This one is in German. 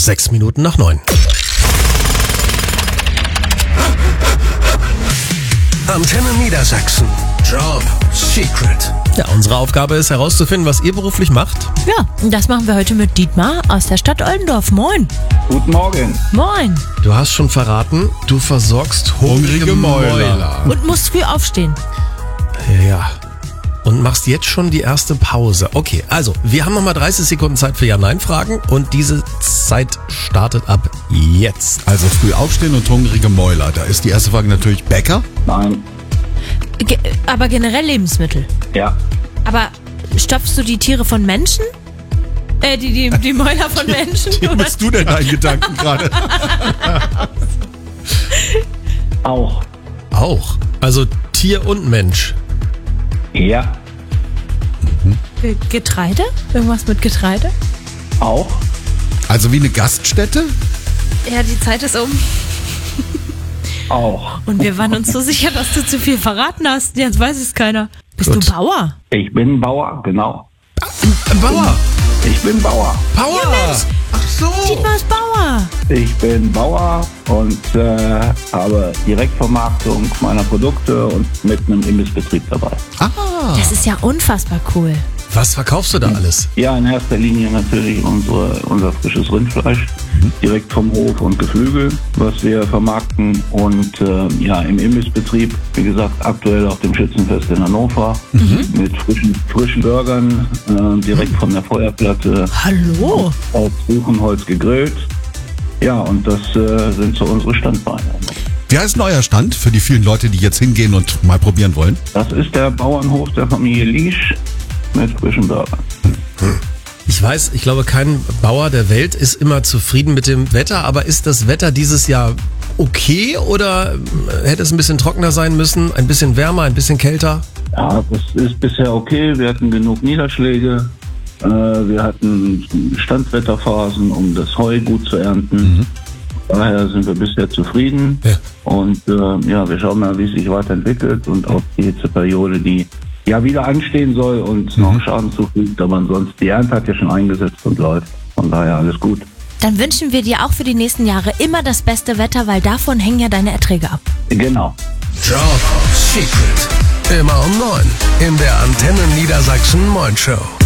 9:06. Antenne Niedersachsen. Job Secret. Ja, unsere Aufgabe ist herauszufinden, was ihr beruflich macht. Ja, und das machen wir heute mit Dietmar aus der Stadt Oldendorf. Moin. Guten Morgen. Moin. Du hast schon verraten, du versorgst hungrige Mäuler. Und musst früh aufstehen. Ja. Und machst jetzt schon die erste Pause. Okay, also, wir haben nochmal 30 Sekunden Zeit für Ja-Nein-Fragen und diese Zeit startet ab jetzt. Also früh aufstehen und hungrige Mäuler. Da ist die erste Frage natürlich Bäcker. Nein. Aber generell Lebensmittel. Ja. Aber stopfst du die Tiere von Menschen? Die Mäuler von Menschen? Wie machst du denn deinen Gedanken gerade? Auch. Auch. Also Tier und Mensch. Ja. Getreide? Irgendwas mit Getreide? Auch. Also wie eine Gaststätte? Ja, die Zeit ist um. Auch. Und wir waren uns so sicher, dass du zu viel verraten hast. Jetzt weiß es keiner. Bist Gut. du Bauer? Ich bin Bauer, genau. Bauer. Ich bin Bauer. Power. Ja, Mensch. Ach so. Dietmar ist Bauer. Ich bin Bauer und habe Direktvermarktung meiner Produkte und mit einem Imbissbetrieb dabei. Ah. Das ist ja unfassbar cool. Was verkaufst du da alles? Ja, in erster Linie natürlich unser frisches Rindfleisch, direkt vom Hof und Geflügel, was wir vermarkten. Und im Imbissbetrieb, wie gesagt, aktuell auf dem Schützenfest in Hannover, mit frischen Burgern, direkt von der Feuerplatte, Hallo? auf Buchenholz gegrillt. Ja, und das sind so unsere Standbeine. Wie heißt denn euer Stand für die vielen Leute, die jetzt hingehen und mal probieren wollen? Das ist der Bauernhof der Familie Liesch mit frischen Burgern. Ich glaube, kein Bauer der Welt ist immer zufrieden mit dem Wetter, aber ist das Wetter dieses Jahr okay oder hätte es ein bisschen trockener sein müssen, ein bisschen wärmer, ein bisschen kälter? Ja, das ist bisher okay. Wir hatten genug Niederschläge. Wir hatten Standwetterphasen, um das Heu gut zu ernten. Daher sind wir bisher zufrieden. Ja. Und wir schauen mal, wie es sich weiterentwickelt und auch die Hitzeperiode, die ja wieder anstehen soll und noch Schaden zufügt. Aber ansonsten, die Ernte hat ja schon eingesetzt und läuft. Von daher alles gut. Dann wünschen wir dir auch für die nächsten Jahre immer das beste Wetter, weil davon hängen ja deine Erträge ab. Genau. Job Secret. Immer um 9 in der Antenne Niedersachsen Moin Show.